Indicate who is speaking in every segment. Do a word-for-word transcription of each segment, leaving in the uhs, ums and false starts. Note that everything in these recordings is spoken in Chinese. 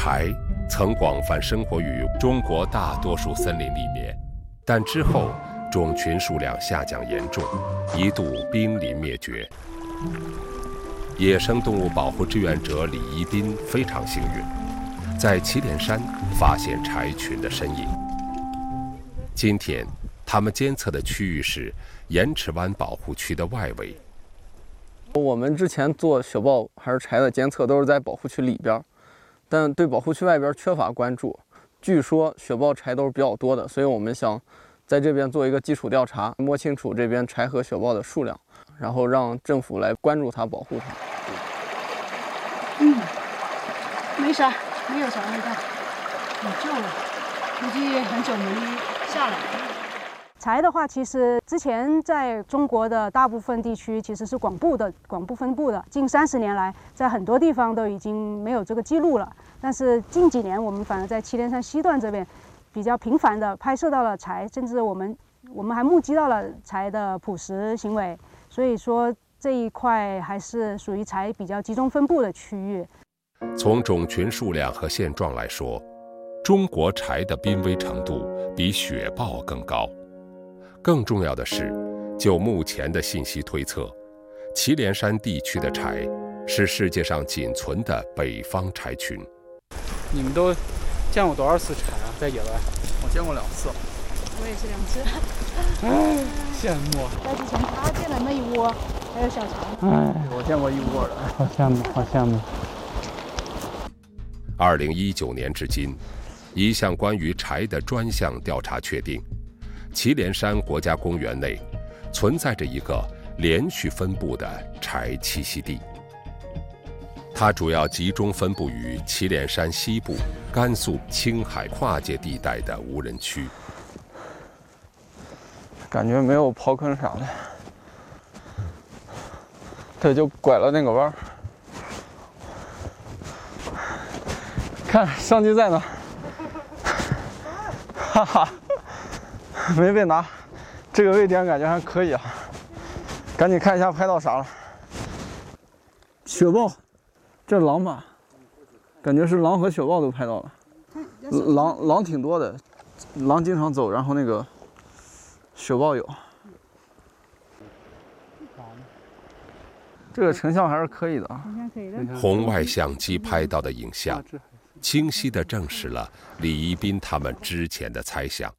Speaker 1: 柴曾广泛生活于中国大多数森林里面，但之后种群数量下降严重，一度濒临灭绝。野生动物保护志愿者李一斌非常幸运，在祁连山发现柴群的身影。今天，他们监测的区域是盐池湾保护区的外围。
Speaker 2: 我们之前做雪豹还是柴的监测都是在保护区里边，但对保护区外边缺乏关注。据说雪豹柴都是比较多的，所以我们想在这边做一个基础调查，摸清楚这边柴和雪豹的数量，然后让政府来关注它、保护它。
Speaker 3: 嗯，没啥，没有啥味道，很旧了，估计很久没下来。
Speaker 4: 柴的话，其实之前在中国的大部分地区其实是广布的、广布分布的。近三十年来，在很多地方都已经没有这个记录了。但是近几年，我们反而在祁连山西段这边比较频繁地拍摄到了柴，甚至我们我们还目击到了柴的捕食行为。所以说这一块还是属于柴比较集中分布的区域。
Speaker 1: 从种群数量和现状来说，中国柴的濒危程度比雪豹更高。更重要的是，就目前的信息推测，祁连山地区的柴是世界上仅存的北方柴群。
Speaker 5: 你们都见过多少次柴啊？在野外？
Speaker 2: 我见过两次。
Speaker 3: 我也是两次。
Speaker 5: 哎，羡慕。
Speaker 3: 在之前他见了那一窝，还有小柴。
Speaker 5: 哎，
Speaker 2: 我见过一窝的，
Speaker 5: 好羡慕，好羡慕。
Speaker 1: 二零一九年至今，一项关于柴的专项调查确定，祁连山国家公园内存在着一个连续分布的柴栖息地。它主要集中分布于祁连山西部、甘肃、青海跨界地带的无人区。
Speaker 2: 感觉没有刨坑啥的，对，就拐了那个弯儿。看相机在呢，哈哈。没被拿，这个位点感觉还可以啊，赶紧看一下拍到啥了。雪豹，这狼吧，感觉是狼和雪豹都拍到了。狼狼挺多的，狼经常走，然后那个雪豹有。这个成像还是可以的啊。
Speaker 1: 红外相机拍到的影像，清晰地证实了李一斌他们之前的猜想。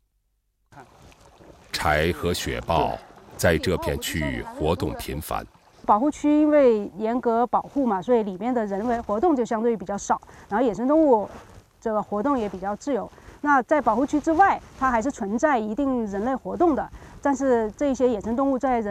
Speaker 1: 柴和雪豹在这片区域活动频繁。
Speaker 4: 保护区因为严格保护嘛，所以里面的人为活动就相对比较少，然后野生动物这个活动也比较自由。那在保护区之外，它还是存在一定人类活动的，但是这些野生动物在人